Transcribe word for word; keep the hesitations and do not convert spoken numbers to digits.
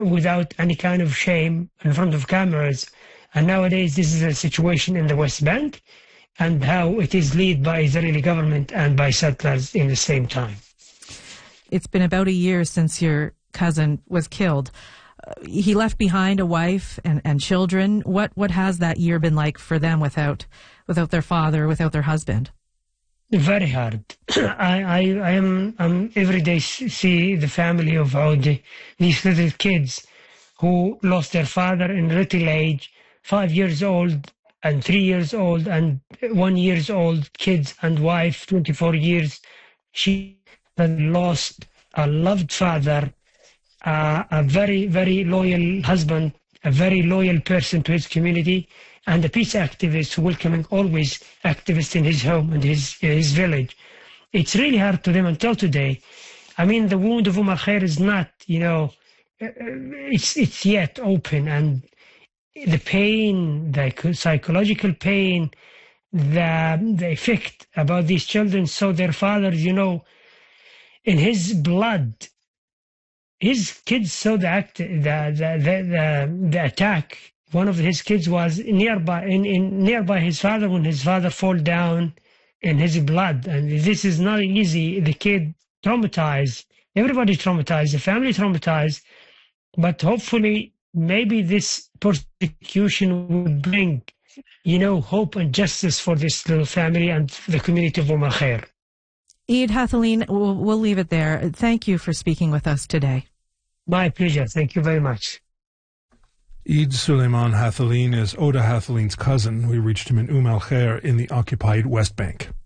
without any kind of shame in front of cameras. And nowadays, this is a situation in the West Bank and how it is led by Israeli government and by settlers in the same time. It's been about a year since your cousin was killed. Uh, he left behind a wife and, and children. What what has that year been like for them without without their father, without their husband? Very hard. I, I, I am I'm every day see the family of Audi, these little kids who lost their father in little age, five years old and three years old and one years old kids and wife, twenty-four years. She had lost a loved father, uh, a very, very loyal husband, a very loyal person to his community, and a peace activist who welcoming always activists in his home and his his village. It's really hard to them until today. I mean, the wound of Umm al-Khair is not, you know, it's it's yet open, and the pain, the psychological pain, the the effect about these children saw their fathers, you know, in his blood. His kids saw the act, the the the the, the attack. One of his kids was nearby, in, in nearby his father when his father fall down in his blood. And this is not easy. The kid traumatized. Everybody traumatized. The family traumatized. But hopefully, maybe this persecution would bring, you know, hope and justice for this little family and the community of Umm al-Khair. Eid Hathaleen, we'll, we'll leave it there. Thank you for speaking with us today. My pleasure. Thank you very much. Eid Suleiman Hathaleen is Oda Hathaleen's cousin. We reached him in Umm al-Khair in the occupied West Bank.